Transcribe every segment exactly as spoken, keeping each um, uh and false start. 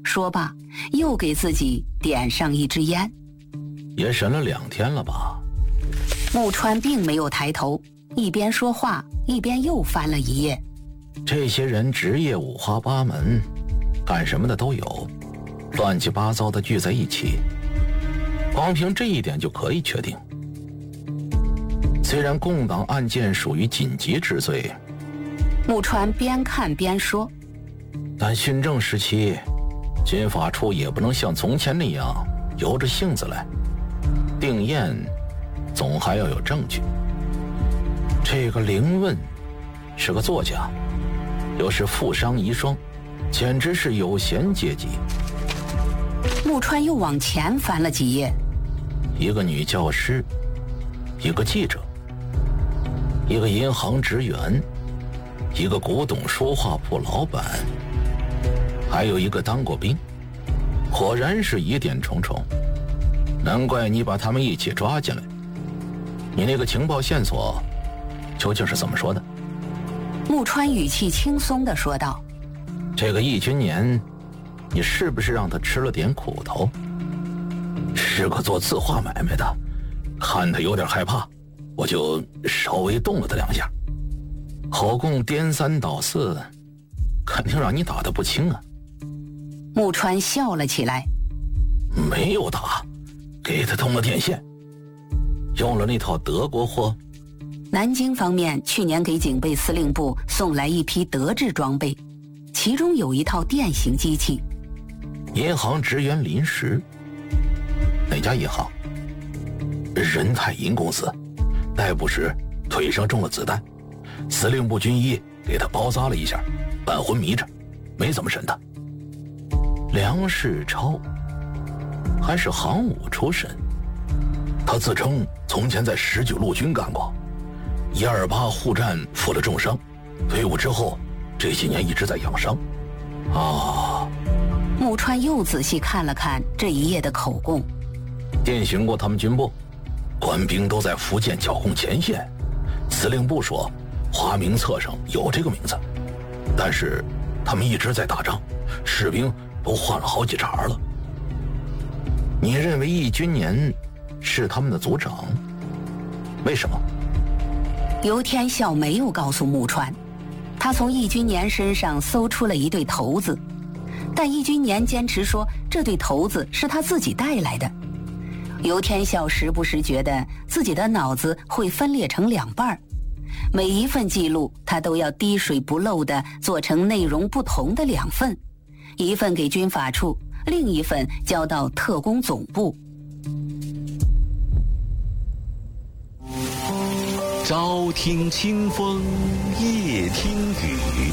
说罢，又给自己点上一支烟。 也审了两天了吧？ 木川并没有抬头，一边说话一边又翻了一页。 这些人职业五花八门，干什么的都有，乱七八糟的聚在一起。光凭这一点就可以确定，虽然共党案件属于紧急治罪， 木川边看边说， 但训政时期，军法处也不能像从前那样由着性子来，定验总还要有证据。这个凌问是个作家，又是富商遗孀，简直是有闲阶级。 木川又往前翻了几页， 一个女教师，一个记者，一个银行职员，一个古董书画铺老板，还有一个当过兵，果然是疑点重重。难怪你把他们一起抓进来。你那个情报线索究竟是怎么说的？ 木川语气轻松地说道， 这个易君年，你是不是让他吃了点苦头？是个做字画买卖的，看他有点害怕，我就稍微动了他两下。口供颠三倒四，肯定让你打得不轻啊。 木川笑了起来， 没有打，给他通了电线，用了那套德国货。 南京方面去年给警备司令部送来一批德制装备，其中有一套电刑机器。 银行职员临时，哪家银行？仁泰银公司。逮捕时腿上中了子弹，司令部军医给他包扎了一下，半昏迷着，没怎么审他。梁世超还是航母出身，他自称从前在十九路军干过，一二八护战负了重伤，退伍之后这些年一直在养伤。啊， 木川又仔细看了看这一页的口供， 电询过他们军部，官兵都在福建剿共前线，司令部说花名册上有这个名字，但是他们一直在打仗，士兵都换了好几茬了。你认为易君年是他们的组长？为什么？ 游天笑没有告诉木川，他从易君年身上搜出了一对头子，但易君年坚持说这对头子是他自己带来的。游天笑时不时觉得自己的脑子会分裂成两半，每一份记录他都要滴水不漏地做成内容不同的两份，一份给军法处，另一份交到特工总部。 朝听清风，夜听雨，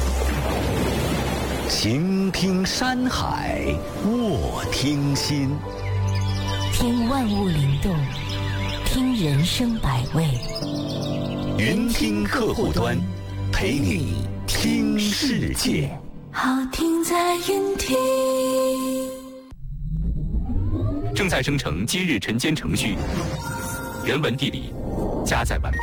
晴听山海，卧听心。 听万物灵动，听人生百味。 云听客户端，陪你听世界。 好听在云听。 正在生成今日晨间程序，人文地理加载完毕。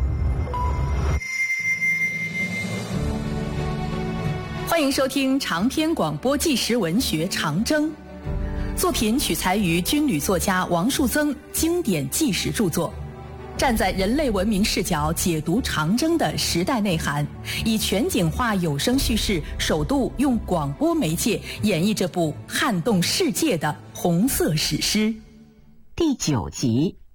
欢迎收听长篇广播纪实文学《长征》，作品取材于军旅作家王树增经典纪实著作，站在人类文明视角解读长征的时代内涵，以全景化有声叙事，首度用广播媒介演绎这部撼动世界的红色史诗。 第九集，